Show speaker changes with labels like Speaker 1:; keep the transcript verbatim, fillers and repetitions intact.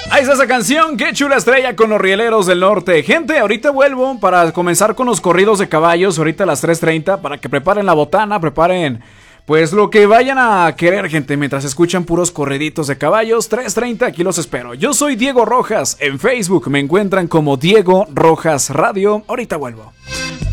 Speaker 1: Ahí está esa canción, qué chula estrella con los rieleros del norte. Gente, ahorita vuelvo para comenzar con los corridos de caballos, ahorita a las tres treinta, para que preparen la botana, preparen pues lo que vayan a querer, gente, mientras escuchan puros corriditos de caballos. Tres treinta, aquí los espero. Yo soy Diego Rojas, en Facebook me encuentran como Diego Rojas Radio. Ahorita vuelvo.